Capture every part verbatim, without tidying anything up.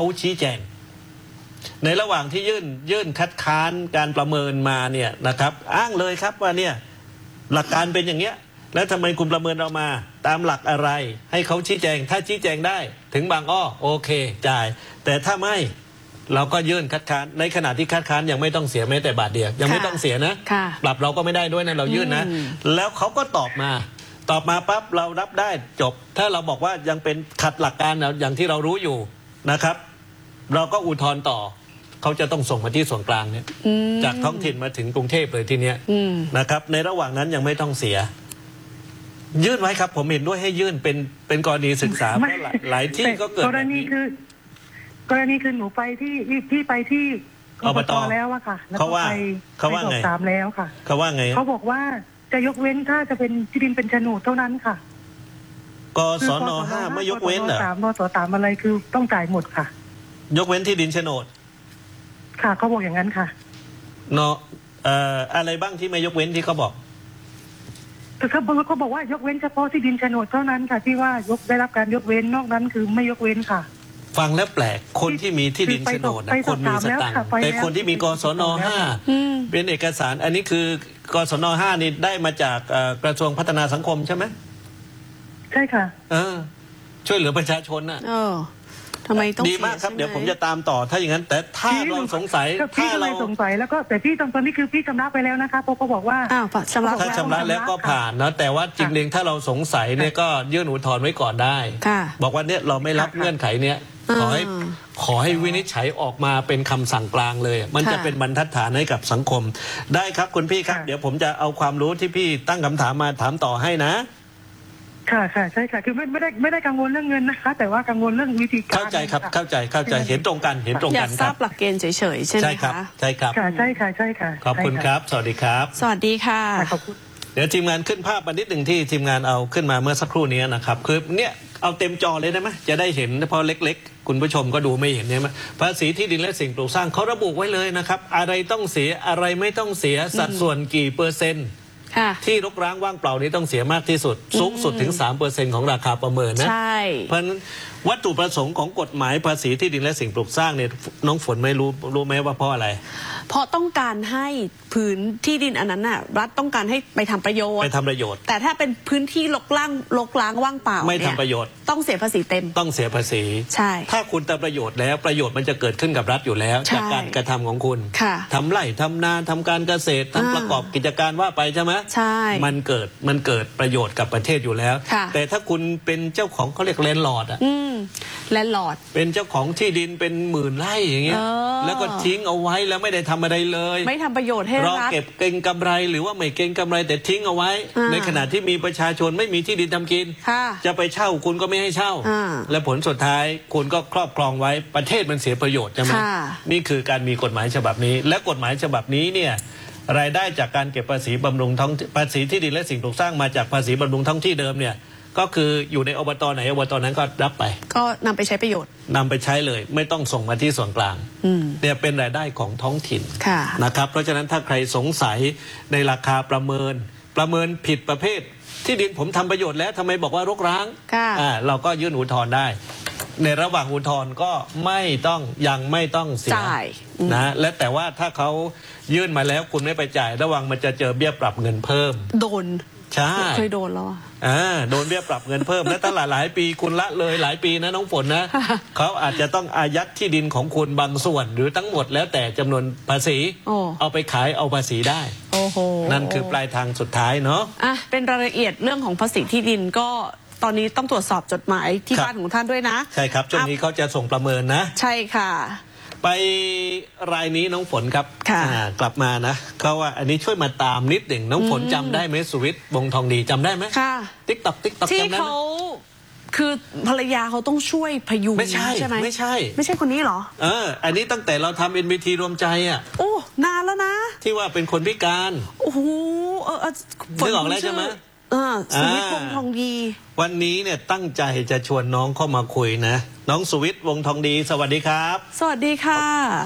เขาชี้แจงในระหว่างที่ยื่นยื่นคัดค้านการประเมินมาเนี่ยนะครับอ้างเลยครับว่าเนี่ยหลักการเป็นอย่างเงี้ยแล้วทำไมคุณประเมินเรามาตามหลักอะไรให้เขาชี้แจงถ้าชี้แจงได้ถึงบางอ้อโอเคจ่ายแต่ถ้าไม่เราก็ยื่นคัดค้านในขณะที่คัดค้านยังไม่ต้องเสียแม้แต่บาทเดียวยังไม่ต้องเสียนะปรับเราก็ไม่ได้ด้วยนะเรายื่นนะแล้วเขาก็ตอบมาตอบมาปั๊บเรารับได้จบถ้าเราบอกว่ายังเป็นขัดหลักการอย่างที่เรารู้อยู่นะครับเราก็อุทธรณ์ต่อเขาจะต้องส่งมาที่ส่วนกลางเนี่ยจากท้องถิ่นมาถึงกรุงเทพเลยทีเนี้ยนะครับในระหว่างนั้นยังไม่ต้องเสียยื่นไว้ครับผมเห็นด้วยให้ยื่นเป็นเป็นกรณีศึกษาเพราะหลายที่ก็เกิดกรณีคือกรณีคือหนูไปที่ที่ไปที่อบตแล้วอะค่ะเขาว่าเขาว่าไงสามแล้วค่ะเขาว่าไงเขาบอกว่าจะยกเว้นถ้าจะเป็นที่ดินเป็นโฉนดเท่านั้นค่ะกสนห้าไม่ยกเว้นเหรอสามนสสามอะไรคือต้องจ่ายหมดค่ะยกเว้นที่ดินโฉนดค่ะเขาบอกอย่างนั้นค่ะเนาะเอ่ออะไรบ้างที่ไม่ยกเว้นที่เขาบอกเขาเขาบอกว่ายกเว้นเฉพาะที่ดินโฉนดเท่านั้นค่ะที่ว่ายกได้รับการยกเว้นนอกนั้นคือไม่ยกเว้นค่ะฟังแล้วแปลกคนที่มีที่ดินโฉนดคนมีสตังค์แต่คนที่มีกสนห้าเป็นเอกสารอันนี้คือกสนห้านี่ได้มาจากกระทรวงพัฒนาสังคมใช่ไหมใช่ค่ะเออช่วยเหลือประชาชนน่ะเออทำไมต้องดีมากครับเดี๋ยวผมจะตามต่อถ้าอย่างนั้นแต่ถ้าเราสงสัยถ้าเราสงสัยแล้วก็แต่พี่ตอนนี้คือพี่ชำระไปแล้วนะคะเพราะเขาบอกว่าอ้าวชำระถ้าชำระแล้วก็ผ่านนะแต่ว่าจริงๆถ้าเราสงสัยเนี่ยก็ยื่นอุทธรณ์ไว้ก่อนได้บอกว่าเนี่ยเราไม่รับเงื่อนไขเนี้ยขอให้ขอให้วินิจฉัยออกมาเป็นคำสั่งกลางเลยมันจะเป็นบรรทัดฐานให้กับสังคมได้ครับคุณพี่ครับเดี๋ยวผมจะเอาความรู้ที่พี่ตั้งคำถามมาถามต่อให้นะค่ะค่ะใช่ค่ะคือไม่ไม่ได้ไม่ได้กังวลเรื่องเงินนะคะแต่ว่ากังวลเรื่องวิธีการเข้าใจครับเข้าใจเข้าใจเห็นตรงกันเห็นตรงกันครับอยากทราบหลักเกณฑ์เฉยๆใช่ไหมคะใช่ครับค่ะใช่ค่ะใช่ค่ะขอบคุณครับสวัสดีครับสวัสดีค่ะขอบคุณเดี๋ยวทีมงานขึ้นภาพมานิดหนึ่งที่ทีมงานเอาขึ้นมาเมื่อสักครู่นี้นะครับคือเนี่ยเอาเต็มจอเลยได้ไหมจะได้เห็นเพราะเล็กๆคุณผู้ชมก็ดูไม่เห็นเนี่ยมั้ยภาษีที่ดินและสิ่งปลูกสร้างเขาระบุไว้เลยนะครับอะไรต้องเสียอะไรไม่ต้องเสียสัดส่วนกี่เปอร์เซ็นต์ที่รกร้างว่างเปล่านี้ต้องเสียมากที่สุดสูงสุดถึง สามเปอร์เซ็นต์ ของราคาประเมินนะใช่เพราะฉะนั้นวัตถุประสงค์ของกฎหมายภาษีที่ดินและสิ่งปลูกสร้างเนี่ยน้องฝนไม่รู้รู้ไหมว่าเพราะอะไรเพราะต้องการให้พื้นที่ดินอันนั้นน่ะรัฐต้องการให้ไปทำประโยชน์ไปทำประโยชน์แต่ถ้าเป็นพื้นที่รกล้างรกล้างว่างเปล่าไม่ทำประโยชน์ต้องเสียภาษีเต็มต้องเสียภาษีใช่ถ้าคุณทำประโยชน์แล้วประโยชน์มันจะเกิดขึ้นกับรัฐอยู่แล้วจากการกระทำของคุณทำไร่ทำนาทำการเกษตรทำประกอบกิจการว่าไปใช่ไหมใช่มันเกิดมันเกิดประโยชน์กับประเทศอยู่แล้วแต่ถ้าคุณเป็นเจ้าของเขาเรียกแลนด์ลอร์ดอะแลนด์ลอร์ดเป็นเจ้าของที่ดินเป็นหมื่นไร่อย่างเงี้ยแล้วก็ทิ้งเอาไว้แล้วไม่ได้ทำอะไรเลยไม่ทำประโยชน์ให้รัฐรอเก็บเก็งกำไรหรือว่าไม่เก็งกำไรแต่ทิ้งเอาไว้ในขณะที่มีประชาชนไม่มีที่ดินทำกินจะไปเช่าคุณก็ไม่ให้เช่าและผลสุดท้ายคุณก็ครอบครองไว้ประเทศมันเสียประโยชน์ใช่ไหมนี่คือการมีกฎหมายฉบับนี้และกฎหมายฉบับนี้เนี่ยรายได้จากการเก็บภาษีบำรุงท้องภาษีที่ดินและสิ่งปลูกสร้างมาจากภาษีบำรุงท้องที่เดิมเนี่ยก็คืออยู่ในอบตไหนอบตนั้นก็รับไปก็นำไปใช้ประโยชน์นำไปใช้เลยไม่ต้องส่งมาที่ส่วนกลางเนี่ยเป็นรายได้ของท้องถิ่นนะครับเพราะฉะนั้นถ้าใครสงสัยในราคาประเมินประเมินผิดประเภทที่ดินผมทำประโยชน์แล้วทำไมบอกว่ารกร้างอ่าเราก็ยื่นอุทธรณ์ได้ในระหว่างอุทธรณ์ก็ไม่ต้องยังไม่ต้องเสียนะและแต่ว่าถ้าเขายื่นมาแล้วคุณไม่ไปจ่ายระวังมันจะเจอเบี้ยปรับเงินเพิ่มโดนใช่เคยโดนแล้วอ่าโดนเบี้ยปรับเงินเพิ่มและตั้งหลายหลายปีคุณละเลยหลายปีนะน้องฝนนะเขาอาจจะต้องอายัดที่ดินของคุณบางส่วนหรือทั้งหมดแล้วแต่จำนวนภาษีเอาไปขายเอาภาษีได้โอ้โหนั่นคือปลายทางสุดท้ายเนาะอ่ะเป็นรายละเอียดเรื่องของภาษีที่ดินก็ตอนนี้ต้องตรวจสอบจดหมายที่บ้านของท่านด้วยนะใช่ครับช่วงนี้เขาจะส่งประเมินนะใช่ค่ะไปรายนี้น้องฝนครับกลับมานะเขาว่าอันนี้ช่วยมาตามนิดหนึ่งน้องฝนจำได้ไหมสุวิทย์วงทองดีจำได้ไหมค่ะติ๊กต็อกติ๊กต็อกที่เขาคือภรรยาเขาต้องช่วยพยุงไม่ใช่ใช่ไหมไม่ใช่ไม่ใช่คนนี้เหรอเอออันนี้ตั้งแต่เราทำ เอ็น บี ที รวมใจอ่ะโอ้นานแล้วนะที่ว่าเป็นคนพิการโอ้โหเออนึกออกแล้วใช่ไหมเออสุวิทย์วงทองดีวันนี้เนี่ยตั้งใจจะชวนน้องเข้ามาคุยนะน้องสุวิทย์วงทองดีสวัสดีครับสวัสดีค่ะส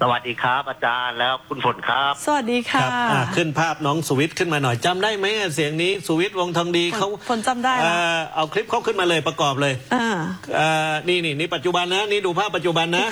สวัสดีครับอาจารย์แล้วคุณฝนครับสวัสดีคค่ะรับอ่าขึ้นภาพน้องสุวิทย์ขึ้นมาหน่อยจำได้ไหมเสียงนี้สุวิทย์วงศ์ทองดีเขาฝนจำได้เอ่ละอเอาคลิปเขาขึ้นมาเลยประกอบเลยอ่าอ่านี่นี่นี่ปัจจุบันนะนี่ดูภาพปัจจุบันนะ